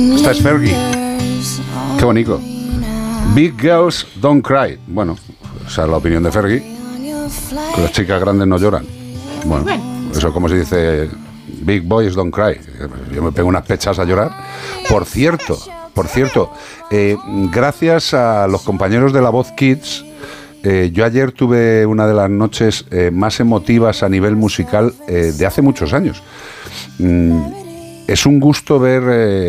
Esta es Fergie. Qué bonito. Big Girls Don't Cry. Bueno, esa es la opinión de Fergie. Que las chicas grandes no lloran. Bueno, eso es como se dice... Big Boys Don't Cry. Yo me pego unas pechas a llorar. Por cierto, gracias a los compañeros de La Voz Kids, yo ayer tuve una de las noches más emotivas a nivel musical de hace muchos años. Es un gusto ver